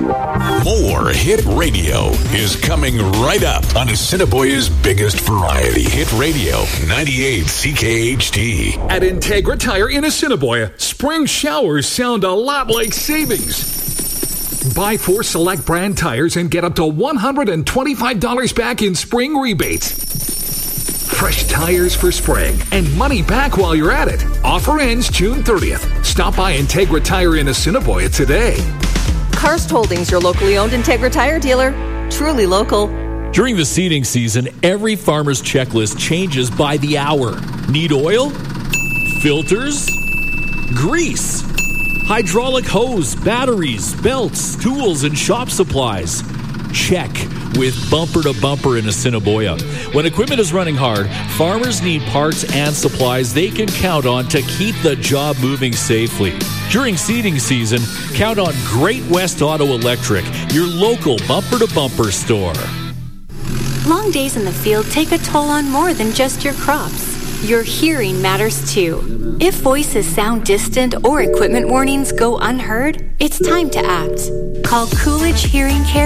More Hit Radio is coming right up on Assiniboia's biggest variety. Hit Radio 98 CKHT. At Integra Tire in Assiniboia, spring showers sound a lot like savings. Buy 4 select brand tires and get up to $125 back in spring rebates. Fresh tires for spring and money back while you're at it. Offer ends June 30th. Stop by Integra Tire in Assiniboia today. Karst Holdings, your locally owned Integra Tire dealer. Truly local. During the seeding season, every farmer's checklist changes by the hour. Need oil? Filters? Grease? Hydraulic hose, batteries, belts, tools, and shop supplies. Check with Bumper to Bumper in Assiniboia. When equipment is running hard, farmers need parts and supplies they can count on to keep the job moving safely. During seeding season, count on Great West Auto Electric, your local Bumper to Bumper store. Long days in the field take a toll on more than just your crops. Your hearing matters too. If voices sound distant or equipment warnings go unheard, it's time to act. Call Coolidge Hearing Care